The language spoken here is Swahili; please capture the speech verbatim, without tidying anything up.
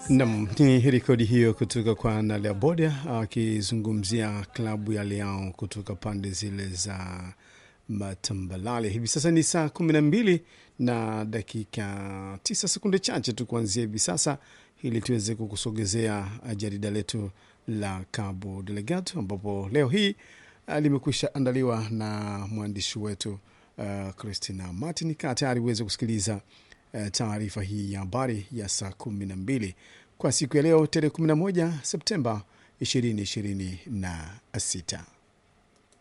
Nam, ni rekodi hiyo kutoka kwa Nalia Boda akizungumzia klabu ya Leao kutoka pande zile za Matambalale. Hivi sasa ni saa kumi na mbili na dakika tisa sekunde chache tu kuanzia hivi sasa, ili tuweze kukusogezea jarida letu la Cabo Delgado, ambapo leo hii limekwisha andaliwa na mwandishi wetu uh, Christina Martin. Kaa tayari uweze kusikiliza uh, taarifa hii ya habari ya saa kumi na mbili kwa siku ya leo tarehe kumi na moja Septemba ishirini ishirini na sita.